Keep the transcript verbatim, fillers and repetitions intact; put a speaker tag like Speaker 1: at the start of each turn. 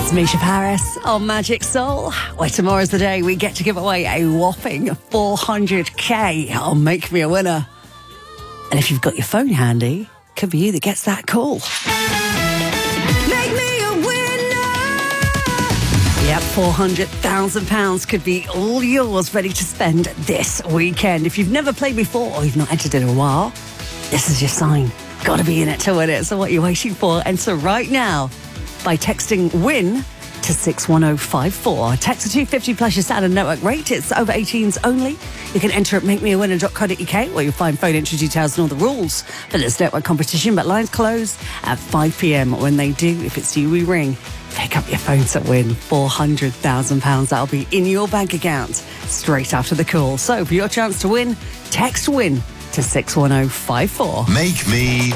Speaker 1: It's Misha Paris on Magic Soul, where tomorrow's the day we get to give away a whopping four hundred k on Make Me a Winner. And if you've got your phone handy, could be you that gets that call. Make me a winner! Yep, four hundred thousand pounds could be all yours, ready to spend this weekend. If you've never played before or you've not entered in a while, this is your sign. Got to be in it to win it. So what are you waiting for? Enter right now by texting WIN to six one oh five four. Text to two fifty plus your standard network rate. It's over eighteens only. You can enter at make me a winner dot co dot uk, where you'll find phone entry details and all the rules for this network competition. But lines close at five p.m. When they do, if it's you we ring, pick up your phone to win four hundred thousand pounds. That'll be in your bank account straight after the call. So for your chance to win, text WIN to six one oh five four.
Speaker 2: Make me